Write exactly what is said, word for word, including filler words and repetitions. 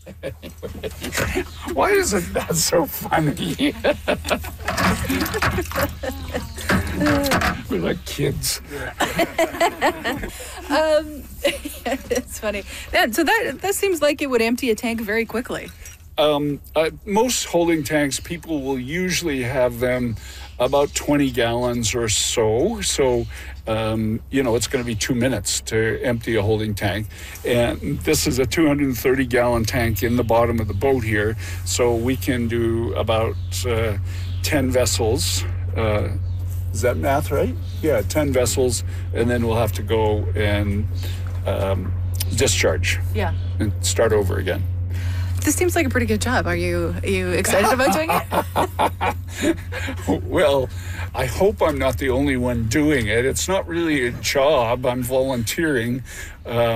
Why isn't that so funny? We're like kids. Um, it's funny. Yeah, so that that seems like it would empty a tank very quickly. Um, uh, most holding tanks, people will usually have them about twenty gallons or so. So, um, you know, it's going to be two minutes to empty a holding tank. And this is a two hundred thirty gallon tank in the bottom of the boat here. So we can do about uh, ten vessels. Uh, is that math right? Yeah, ten vessels. And then we'll have to go and um, discharge Yeah. and start over again. This seems like a pretty good job. Are you are you excited about doing it? Well, I hope I'm not the only one doing it. It's not really a job. I'm volunteering. Uh,